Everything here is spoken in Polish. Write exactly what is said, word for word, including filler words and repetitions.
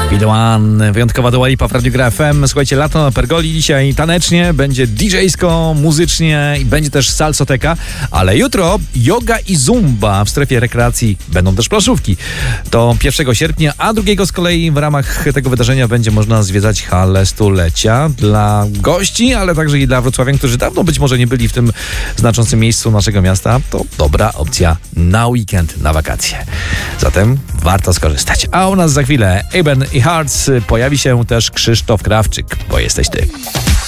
One, wyjątkowa Dua Lipa w Radiu Gra F M. Słuchajcie, lato na Pergoli, dzisiaj tanecznie, będzie D J-sko, muzycznie i będzie też salsoteka, ale jutro yoga i zumba w strefie rekreacji, będą też planszówki. To pierwszego sierpnia, a drugiego z kolei w ramach tego wydarzenia będzie można zwiedzać halę stulecia dla gości, ale także i dla wrocławian, którzy dawno być może nie byli w tym znaczącym miejscu naszego miasta. To dobra opcja na weekend, na wakacje. Zatem warto skorzystać. A u nas za chwilę Eben i Hearts, pojawi się też Krzysztof Krawczyk, bo jesteś ty.